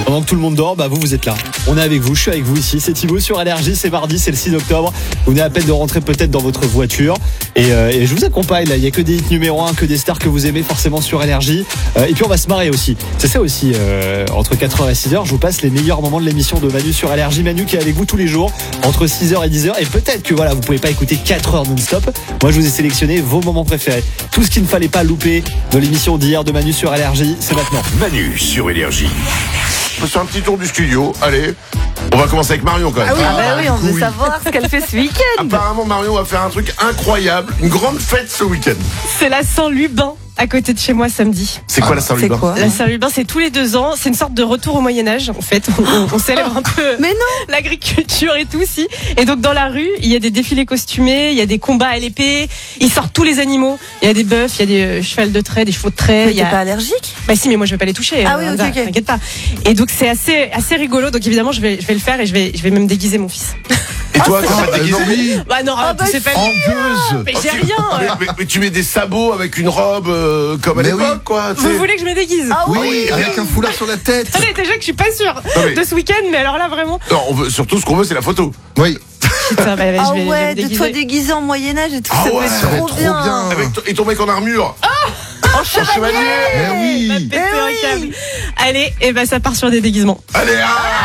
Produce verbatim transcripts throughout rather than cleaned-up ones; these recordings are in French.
Pendant que tout le monde dort, bah vous, vous êtes là. On est avec vous, je suis avec vous ici. C'est Thibaut sur Énergie, c'est mardi, c'est le six octobre. Vous venez à peine de rentrer peut-être dans votre voiture. Et, euh, et je vous accompagne là. Il n'y a que des hits numéro un, que des stars que vous aimez forcément sur Énergie. Euh, et puis on va se marrer aussi. C'est ça aussi, euh, entre quatre heures et six heures, je vous passe les meilleurs moments de l'émission de Manu sur Énergie. Manu qui est avec vous tous les jours, entre six heures et dix heures. Et peut-être que voilà, vous pouvez pas écouter quatre heures non-stop. Moi, je vous ai sélectionné vos moments préférés. Tout ce qu'il ne fallait pas louper de l'émission d'hier de Manu sur Énergie, c'est maintenant. Manu sur Énergie. On peut faire un petit tour du studio. Allez, on va commencer avec Marion quand même. Ah oui, ah, bah oui, on veut oui. savoir ce qu'elle fait ce week-end. Apparemment, Marion va faire un truc incroyable, une grande fête ce week-end. C'est la Saint-Lubin, à côté de chez moi, samedi. C'est quoi Ah, la Saint-Lubin? c'est quoi La Saint-Lubin, c'est tous les deux ans. C'est une sorte de retour au Moyen-Âge, en fait. On, on- on célèbre un peu Mais non. l'agriculture et tout, si. Et donc, dans la rue, il y a des défilés costumés, il y a des combats à l'épée. Ils sortent tous les animaux. Il y a des bœufs, il y a des euh, chevals de trait, des chevaux de trait. Mais Il y t'es a... pas allergique? Bah si, mais moi je vais pas les toucher. Ah euh, oui, ok, Hamza, ok. T'inquiète pas. Et donc c'est assez assez rigolo. Donc évidemment je vais je vais le faire et je vais je vais même déguiser mon fils. Et toi, tu vas Ah, te déguiser? non, oui, Bah non, Ah bah, c'est pas. engueuse. Mais Oh, j'ai tu- rien. mais, mais- mais tu mets des sabots avec une robe euh, comme à Mais l'époque, oui. quoi. tu Vous sais. voulez que je me déguise? Ah oui. Oui, avec un foulard sur la tête. Attendez, déjà que je suis pas sûre Non, mais- de ce week-end, mais alors là vraiment. Non, on veut, surtout ce qu'on veut, c'est la photo. Oui. Putain, bah, Ah je vais, je vais ouais, me de toi déguiser. déguisé en Moyen-Âge et tout, Ah ça ouais, peut ça être va trop être trop bien. bien. Avec t- et ton mec en armure. En chevalier. Mais Va oui. péter Eh un oui. câble. Allez, et ben ça part sur des déguisements. Allez,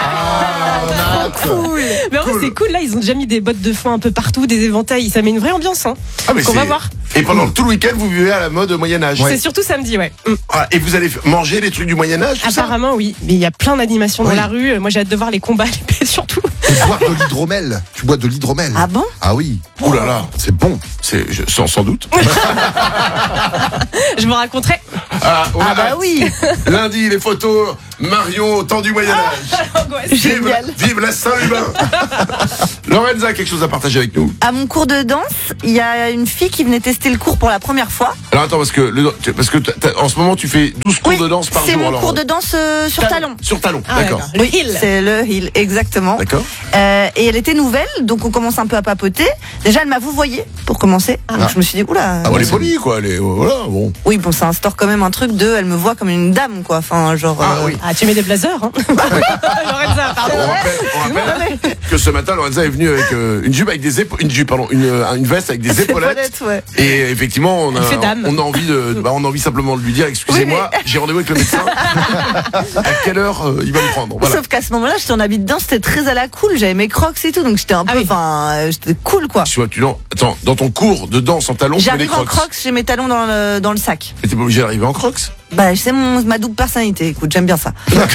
ah, Cool. Mais en vrai Cool. c'est cool là, ils ont déjà mis des bottes de foin un peu partout, des éventails, ça met une vraie ambiance hein. Ah, mais Donc on va c'est- voir. Et pendant tout le week-end, vous vivez à la mode Moyen-Âge. C'est surtout samedi, ouais. Mm. Ah, et vous allez f- manger les trucs du Moyen-Âge, tout ça? Apparemment oui, mais il y a plein d'animations dans Oui. la rue. Moi j'ai hâte de voir les combats à l'épée surtout. Et boire de l'hydromel. Tu bois de l'hydromel. Ah bon? Ah oui. Ouh là là. C'est bon. C'est, je- sans, sans doute. Je vous raconterai. Ah, on Ah a bah hâte. oui. Lundi, les photos, Marion au temps du Moyen-Âge. Angoisse. Vive, Génial. vive la Saint-Lubin. Lorenza a quelque chose à partager avec nous. À mon cours de danse, il y a une fille qui venait tester le cours pour la première fois. Alors attends, parce que, le, parce que t'as- t'as- en ce moment, tu fais douze cours Oui, de danse par c'est jour. mon alors, cours de danse euh, sur talon. Sur talon, Ah, d'accord. Le heel. C'est le heel, exactement. D'accord. Euh, et elle était nouvelle, donc on commence un peu à papoter. Déjà, elle m'a vouvoyé pour commencer. Donc je me suis dit, oula. Ah, bon, euh, elle est polie, quoi. Elle est, voilà, bon. Oui, bon, ça instaure quand même un truc de, elle me voit comme une dame, quoi. Enfin, genre. Ah euh, oui. Ah tu mets des blazers hein. Lorenza, pardon. On rappelle, on rappelle que ce matin, Lorenza est venue avec euh, une jupe avec des épaules, une jupe, pardon, une, euh, une veste avec des C'est épaulettes. épaulettes, ouais. Et effectivement, on a, Elle fait dame. on a envie de, bah, on a envie simplement de lui dire, excusez-moi, j'ai rendez-vous avec le médecin. À quelle heure euh, il va me prendre? Voilà. Sauf qu'à ce moment-là, j'étais en habit de danse, c'était très à la cool. J'avais mes crocs et tout, donc j'étais un peu, oui. enfin, euh, j'étais cool, quoi. Tu vois, tu non, attends, dans ton cours de danse en talons, tu mets des J'arrive en crocs. crocs, j'ai mes talons dans le, dans le sac. Et t'es pas obligé d'arriver en crocs. Bah, c'est mon, ma double personnalité. Écoute, j'aime bien ça.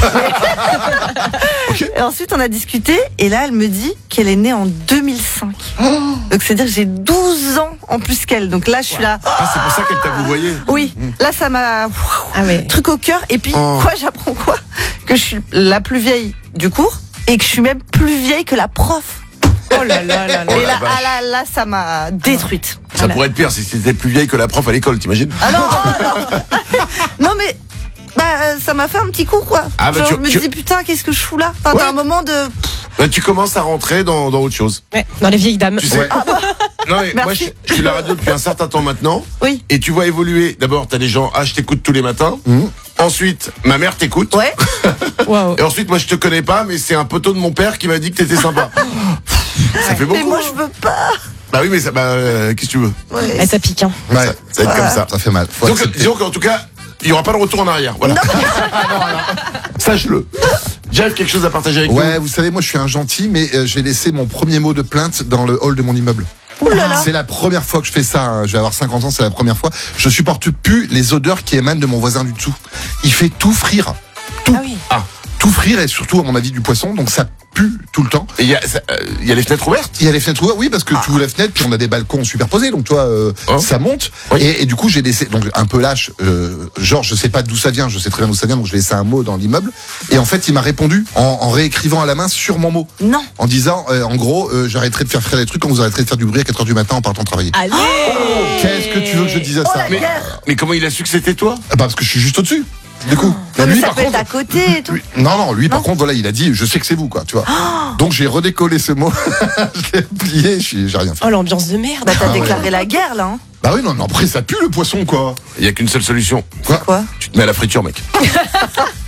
Et ensuite, on a discuté, et là, elle me dit qu'elle est née en deux mille cinq. Donc, c'est-à-dire que j'ai douze ans en plus qu'elle. Donc là, je suis là. Ah, c'est pour ça qu'elle t'a vouvoyé. Oui, là, ça m'a. Ah ouais. Truc au cœur. Et puis, Oh. quoi, j'apprends quoi? Que je suis la plus vieille du cours, et que je suis même plus vieille que la prof. Oh là là là là. Oh Et la là, vache. ah là, là, ça m'a détruite. Ça pourrait être pire si c'était plus vieille que la prof à l'école, t'imagines? Ah non, oh non. Non, mais. Bah, euh, ça m'a fait un petit coup, quoi. Ah, bah, Genre, tu- je me tu- dis, putain, qu'est-ce que je fous là? Enfin, Ouais. t'as un moment de. Bah, tu commences à rentrer dans, dans autre chose. Ouais, dans les vieilles dames. Tu sais. Non, mais moi, Merci. je, je suis à la radio depuis un certain temps maintenant. Oui. Et tu vois évoluer. D'abord, t'as des gens, ah, je t'écoute tous les matins. Ensuite, ma mère t'écoute. Ouais. Waouh. Et ensuite, moi, je te connais pas, mais c'est un poteau de mon père qui m'a dit que t'étais sympa. Ça fait beaucoup. Mais moi, hein. je veux pas. Bah oui, mais ça, bah, euh, qu'est-ce que tu veux? Ouais. Eh, ça pique hein. Ouais. Ça, ça va être comme ça. Ça fait mal. Faut Donc, accepter. disons qu'en tout cas, il n'y aura pas de retour en arrière. Voilà. Sache-le. Jeff, quelque chose à partager avec Ouais, nous? vous savez, moi je suis un gentil, mais euh, j'ai laissé mon premier mot de plainte dans le hall de mon immeuble. Ouh là là. C'est la première fois que je fais ça. hein. Je vais avoir cinquante ans, c'est la première fois. Je supporte plus les odeurs qui émanent de mon voisin du dessous. Il fait tout frire. Tout. Ah oui. Ah. Tout frire et surtout, à mon avis, du poisson. Donc ça pue tout le temps. Et il y, a, ça, euh, il y a les fenêtres ouvertes? Il y a les fenêtres ouvertes, oui, parce que tu ouvres la fenêtre, puis on a des balcons superposés, donc toi, euh, Oh. ça monte. Oui. Et, et du coup, j'ai laissé, donc un peu lâche, euh, genre, je sais pas d'où ça vient, je sais très bien d'où ça vient, donc je laissé un mot dans l'immeuble. Et en fait, il m'a répondu en, en réécrivant à la main sur mon mot, Non. en disant, euh, en gros, euh, j'arrêterai de faire frire des trucs quand vous arrêterez de faire du bruit à quatre heures du matin en partant travailler. Allez. Qu'est-ce que tu veux que je dise à Oh ça la Mais, guerre. mais comment il a su que c'était toi? Ah bah, parce que je suis juste au-dessus. Du coup, Non, mais lui, ça par peut être contre, à côté et tout. lui- non, non, lui, par Non. contre, voilà, il a dit, je sais que c'est vous, quoi, tu vois. Donc, j'ai redécollé ce mot, je l'ai plié, je suis- j'ai rien fait. Oh l'ambiance de merde. Bah, t'as Ah ouais. déclaré la guerre, là, hein. Bah oui, non, non, après, ça pue le poisson, quoi. Il n'y a qu'une seule solution. Quoi Quoi? Tu te mets à la friture, mec.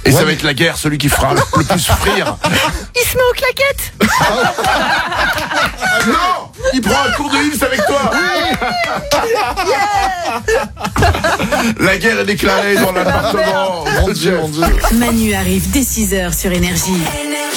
Et Ouais, ça va mais- être la guerre, celui qui fera le plus frire. Il se met aux claquettes. Ah non, il prend un cours de Hills avec toi. La guerre est déclarée dans l'appartement. Mon Dieu, mon Dieu. Manu arrive dès six heures sur Énergie.